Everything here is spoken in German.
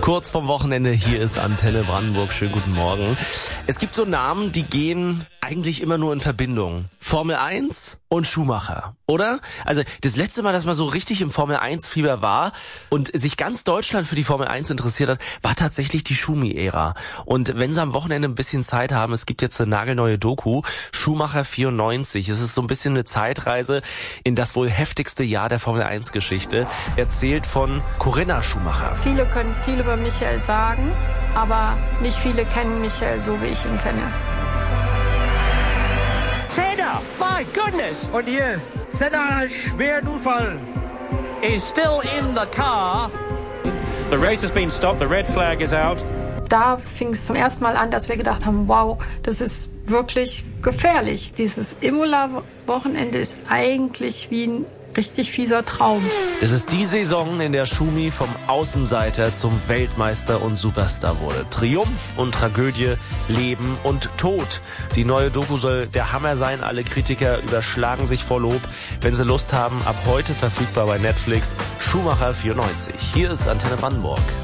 Kurz vorm Wochenende, hier ist Antenne Brandenburg. Schönen guten Morgen. Es gibt so Namen, die gehen eigentlich immer nur in Verbindung. Formel 1 und Schumacher, oder? Also das letzte Mal, dass man so richtig im Formel 1 Fieber war und sich ganz Deutschland für die Formel 1 interessiert hat, war tatsächlich die Schumi-Ära. Und wenn Sie am Wochenende ein bisschen Zeit haben, es gibt jetzt eine nagelneue Doku, Schumacher 94. Es ist so ein bisschen eine Zeitreise in das wohl heftigste Jahr der Formel 1 Geschichte, erzählt von Corinna Schumacher. Viele können viel über Michael sagen, aber nicht viele kennen Michael so, wie ich ihn kenne. Senna, my goodness! Und hier ist Senna, einen schweren Unfall. Is still in the car. The race has been stopped, the red flag is out. Da fing es zum ersten Mal an, dass wir gedacht haben, wow, das ist wirklich gefährlich. Dieses Imola-Wochenende ist eigentlich wie ein richtig fieser Traum. Das ist die Saison, in der Schumi vom Außenseiter zum Weltmeister und Superstar wurde. Triumph und Tragödie, Leben und Tod. Die neue Doku soll der Hammer sein. Alle Kritiker überschlagen sich vor Lob. Wenn Sie Lust haben, ab heute verfügbar bei Netflix. Schumacher 94. Hier ist Antenne Brandenburg.